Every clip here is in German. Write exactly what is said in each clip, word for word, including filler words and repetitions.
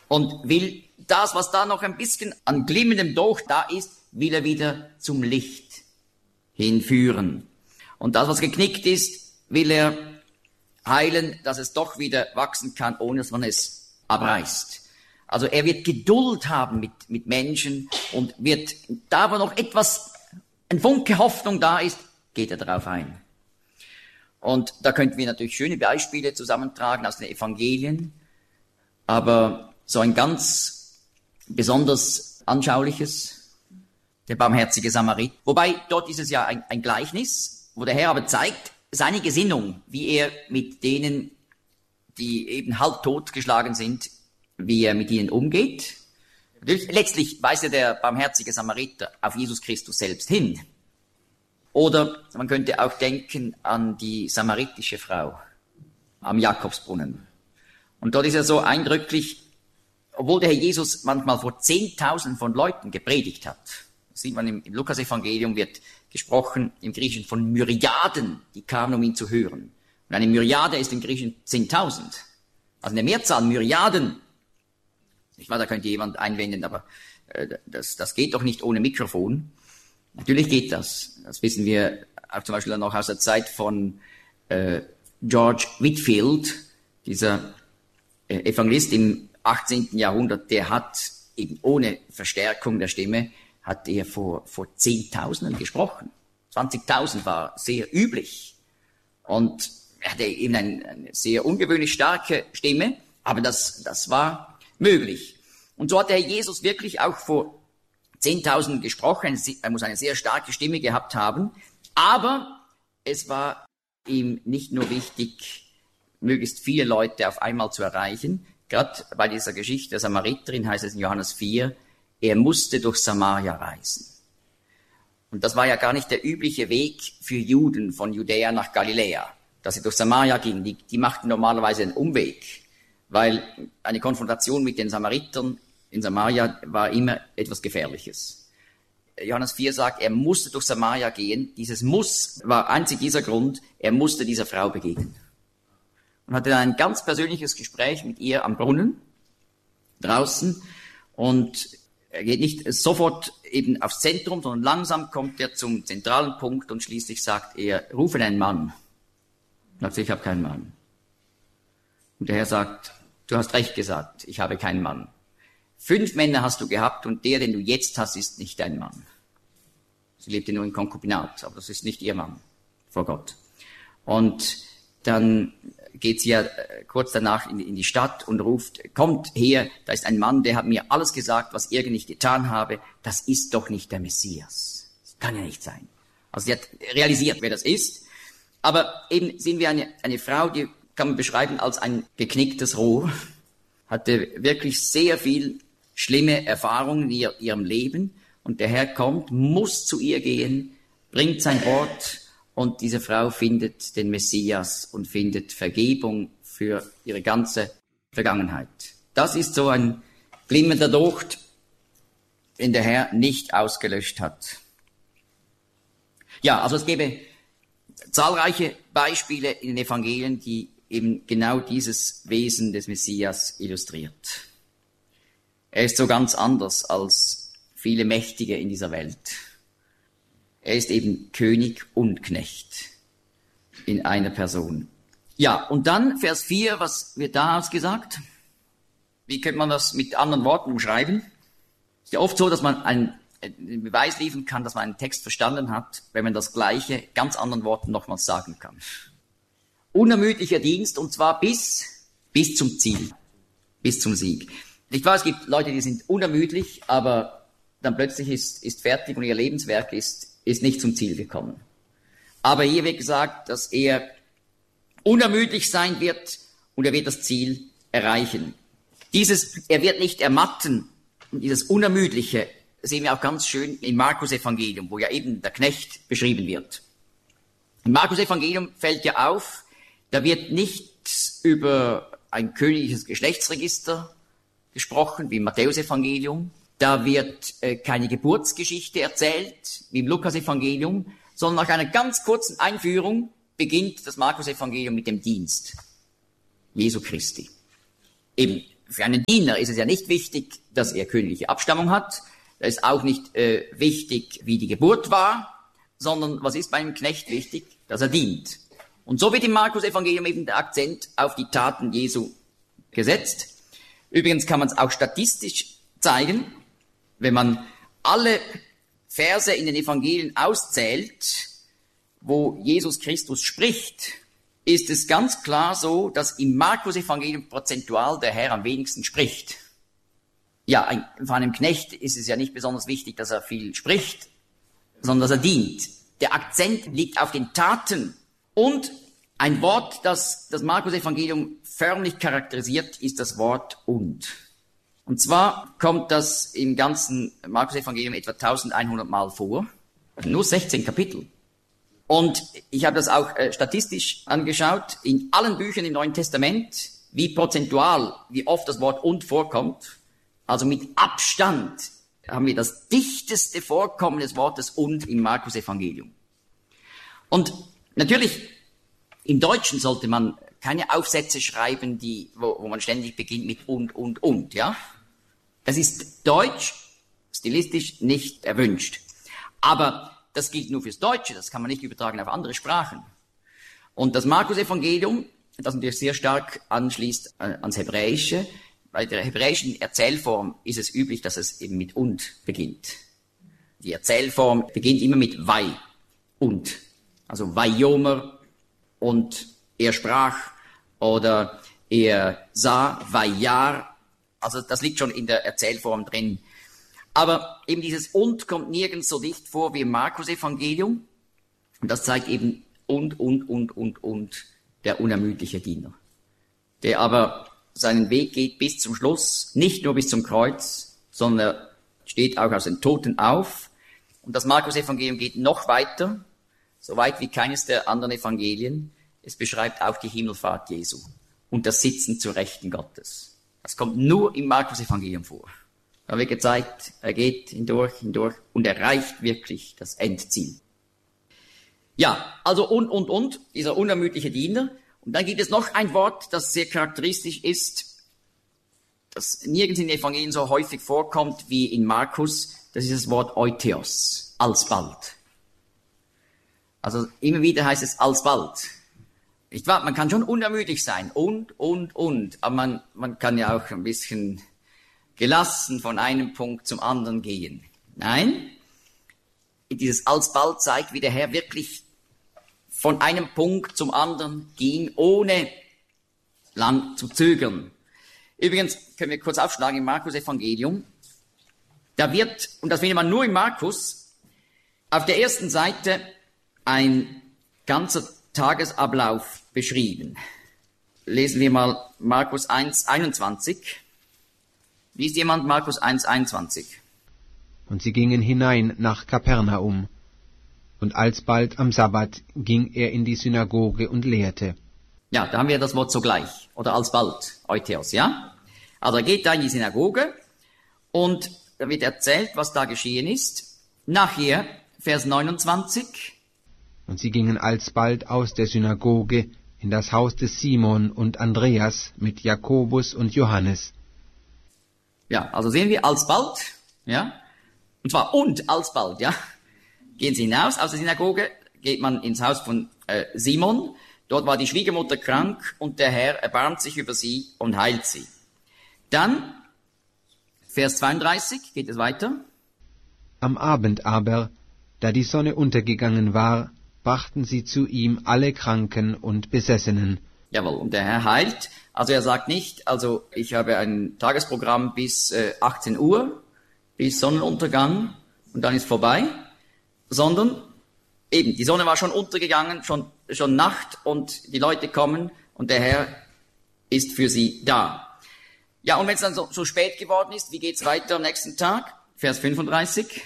und will das, was da noch ein bisschen an glimmendem Docht da ist, will er wieder zum Licht hinführen. Und das, was geknickt ist, will er heilen, dass es doch wieder wachsen kann, ohne dass man es abreißt. Also er wird Geduld haben mit, mit Menschen und wird, da wo noch etwas, ein Funke Hoffnung da ist, geht er darauf ein. Und da könnten wir natürlich schöne Beispiele zusammentragen aus den Evangelien, aber so ein ganz besonders anschauliches, der barmherzige Samarit. Wobei dort ist es ja ein, ein Gleichnis, wo der Herr aber zeigt, seine Gesinnung, wie er mit denen, die eben halb totgeschlagen sind, wie er mit ihnen umgeht. Letztlich weist ja der barmherzige Samariter auf Jesus Christus selbst hin. Oder man könnte auch denken an die samaritische Frau am Jakobsbrunnen. Und dort ist er so eindrücklich, obwohl der Herr Jesus manchmal vor Zehntausenden von Leuten gepredigt hat. Das sieht man im, im Lukas-Evangelium, wird gesprochen im Griechischen von Myriaden, die kamen, um ihn zu hören. Und eine Myriade ist im Griechischen zehntausend. Also eine Mehrzahl, Myriaden. Ich weiß, da könnte jemand einwenden, aber äh, das, das geht doch nicht ohne Mikrofon. Natürlich geht das. Das wissen wir auch zum Beispiel noch aus der Zeit von äh, George Whitefield, dieser äh, Evangelist im achtzehnten Jahrhundert, der hat eben ohne Verstärkung der Stimme, hat er vor, vor Zehntausenden gesprochen. zwanzigtausend war sehr üblich. Und er hatte eben eine, eine sehr ungewöhnlich starke Stimme, aber das, das war möglich. Und so hat der Herr Jesus wirklich auch vor Zehntausenden gesprochen. Er muss eine sehr starke Stimme gehabt haben. Aber es war ihm nicht nur wichtig, möglichst viele Leute auf einmal zu erreichen. Gerade bei dieser Geschichte der Samariterin heißt es in Johannes vier, er musste durch Samaria reisen. Und das war ja gar nicht der übliche Weg für Juden von Judäa nach Galiläa, dass sie durch Samaria gingen. Die, die machten normalerweise einen Umweg, weil eine Konfrontation mit den Samaritern in Samaria war immer etwas Gefährliches. Johannes vier sagt, er musste durch Samaria gehen. Dieses Muss war einzig dieser Grund, er musste dieser Frau begegnen. Und hatte dann ein ganz persönliches Gespräch mit ihr am Brunnen draußen. Und er geht nicht sofort eben aufs Zentrum, sondern langsam kommt er zum zentralen Punkt und schließlich sagt er, rufe einen Mann. Und sagt, ich habe keinen Mann. Und der Herr sagt, du hast recht gesagt, ich habe keinen Mann. Fünf Männer hast du gehabt und der, den du jetzt hast, ist nicht dein Mann. Sie lebte nur in Konkubinat, aber das ist nicht ihr Mann vor Gott. Und dann geht sie ja kurz danach in, in die Stadt und ruft, kommt her, da ist ein Mann, der hat mir alles gesagt, was ich nicht getan habe. Das ist doch nicht der Messias. Das kann ja nicht sein. Also sie hat realisiert, wer das ist. Aber eben sind wir eine, eine Frau, die kann man beschreiben als ein geknicktes Rohr, hatte wirklich sehr viel schlimme Erfahrungen in ihr, ihrem Leben. Und der Herr kommt, muss zu ihr gehen, bringt sein Wort und diese Frau findet den Messias und findet Vergebung für ihre ganze Vergangenheit. Das ist so ein glimmender Docht, den der Herr nicht ausgelöscht hat. Ja, also es gäbe zahlreiche Beispiele in den Evangelien, die eben genau dieses Wesen des Messias illustriert. Er ist so ganz anders als viele Mächtige in dieser Welt. Er ist eben König und Knecht in einer Person. Ja, und dann Vers vier, was wird da ausgesagt? Wie könnte man das mit anderen Worten umschreiben? Es ist ja oft so, dass man einen Beweis liefern kann, dass man einen Text verstanden hat, wenn man das Gleiche ganz anderen Worten nochmals sagen kann. Unermüdlicher Dienst, und zwar bis, bis zum Ziel, bis zum Sieg. Ich weiß, es gibt Leute, die sind unermüdlich, aber dann plötzlich ist, ist fertig und ihr Lebenswerk ist, ist nicht zum Ziel gekommen. Aber hier wird gesagt, dass er unermüdlich sein wird und er wird das Ziel erreichen. Dieses, er wird nicht ermatten, dieses Unermüdliche sehen wir auch ganz schön im Markus-Evangelium, wo ja eben der Knecht beschrieben wird. Im Markus-Evangelium fällt ja auf, da wird nichts über ein königliches Geschlechtsregister gesprochen, wie im Matthäus-Evangelium. Da wird äh, keine Geburtsgeschichte erzählt, wie im Lukas-Evangelium, sondern nach einer ganz kurzen Einführung beginnt das Markus-Evangelium mit dem Dienst Jesu Christi. Eben für einen Diener ist es ja nicht wichtig, dass er königliche Abstammung hat. Da ist auch nicht äh, wichtig, wie die Geburt war, sondern was ist bei einem Knecht wichtig? Dass er dient. Und so wird im Markus-Evangelium eben der Akzent auf die Taten Jesu gesetzt. Übrigens kann man es auch statistisch zeigen, wenn man alle Verse in den Evangelien auszählt, wo Jesus Christus spricht, ist es ganz klar so, dass im Markus-Evangelium prozentual der Herr am wenigsten spricht. Ja, ein, von einem Knecht ist es ja nicht besonders wichtig, dass er viel spricht, sondern dass er dient. Der Akzent liegt auf den Taten. Und ein Wort, das das Markus-Evangelium förmlich charakterisiert, ist das Wort und. Und zwar kommt das im ganzen Markus-Evangelium etwa elfhundert Mal vor. Nur sechzehn Kapitel. Und ich habe das auch äh, statistisch angeschaut. In allen Büchern im Neuen Testament, wie prozentual, wie oft das Wort und vorkommt. Also mit Abstand haben wir das dichteste Vorkommen des Wortes und im Markus-Evangelium. Und natürlich, im Deutschen sollte man keine Aufsätze schreiben, die, wo, wo man ständig beginnt mit und, und, und, ja. Das ist deutsch, stilistisch nicht erwünscht. Aber das gilt nur fürs Deutsche, das kann man nicht übertragen auf andere Sprachen. Und das Markus-Evangelium, das natürlich sehr stark anschließt ans Hebräische, bei der hebräischen Erzählform ist es üblich, dass es eben mit und beginnt. Die Erzählform beginnt immer mit Vai und. Also Vaiomer und er sprach oder er sah, Vayar. Also das liegt schon in der Erzählform drin. Aber eben dieses und kommt nirgends so dicht vor wie im Markus-Evangelium. Und das zeigt eben und, und, und, und, und der unermüdliche Diener. Der aber seinen Weg geht bis zum Schluss, nicht nur bis zum Kreuz, sondern er steht auch aus den Toten auf. Und das Markus-Evangelium geht noch weiter, so weit wie keines der anderen Evangelien. Es beschreibt auch die Himmelfahrt Jesu und das Sitzen zur Rechten Gottes. Das kommt nur im Markus-Evangelium vor. Da wird gezeigt, er geht hindurch, hindurch und erreicht wirklich das Endziel. Ja, also und, und, und, dieser unermüdliche Diener. Und dann gibt es noch ein Wort, das sehr charakteristisch ist, das nirgends in den Evangelien so häufig vorkommt wie in Markus. Das ist das Wort Eutheos, alsbald. Also immer wieder heißt es alsbald. Nicht wahr? Man kann schon unermüdlich sein und, und, und, aber man, man kann ja auch ein bisschen gelassen von einem Punkt zum anderen gehen. Nein, dieses alsbald zeigt, wie der Herr wirklich von einem Punkt zum anderen ging, ohne lang zu zögern. Übrigens können wir kurz aufschlagen im Markus-Evangelium. Da wird, und das findet man nur im Markus, auf der ersten Seite ein ganzer Tagesablauf beschrieben. Lesen wir mal Markus eins, einundzwanzig. Liest jemand Markus eins, einundzwanzig? Und sie gingen hinein nach Kapernaum. Und alsbald am Sabbat ging er in die Synagoge und lehrte. Ja, da haben wir das Wort sogleich. Oder alsbald, Eutheos, ja? Also er geht da in die Synagoge und da wird erzählt, was da geschehen ist. Nachher, Vers neunundzwanzig. Und sie gingen alsbald aus der Synagoge in das Haus des Simon und Andreas mit Jakobus und Johannes. Ja, also sehen wir alsbald, ja? Und zwar und alsbald, ja? Gehen sie hinaus aus der Synagoge, geht man ins Haus von äh, Simon. Dort war die Schwiegermutter krank und der Herr erbarmt sich über sie und heilt sie. Dann, Vers zweiunddreißig, geht es weiter. Am Abend aber, da die Sonne untergegangen war, brachten sie zu ihm alle Kranken und Besessenen. Jawohl, und der Herr heilt. Also er sagt nicht, also ich habe ein Tagesprogramm bis äh, achtzehn Uhr, bis Sonnenuntergang und dann ist vorbei, sondern eben, die Sonne war schon untergegangen, schon, schon Nacht und die Leute kommen und der Herr ist für sie da. Ja, und wenn es dann so, so spät geworden ist, wie geht's weiter am nächsten Tag? Vers fünfunddreißig.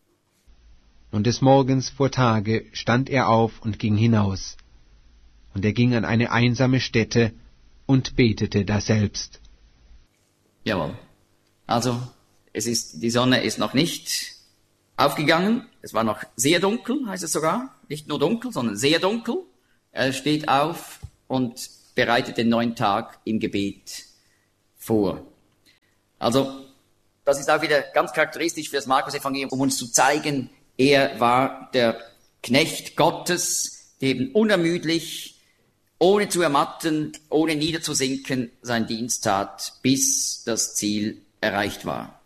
Und des Morgens vor Tage stand er auf und ging hinaus. Und er ging an eine einsame Stätte und betete daselbst. Jawohl. Also, es ist, die Sonne ist noch nicht aufgegangen. Es war noch sehr dunkel, heißt es sogar. Nicht nur dunkel, sondern sehr dunkel. Er steht auf und bereitet den neuen Tag im Gebet vor. Also, das ist auch wieder ganz charakteristisch für das Markus-Evangelium, um uns zu zeigen, er war der Knecht Gottes, der eben unermüdlich, ohne zu ermatten, ohne niederzusinken, seinen Dienst tat, bis das Ziel erreicht war.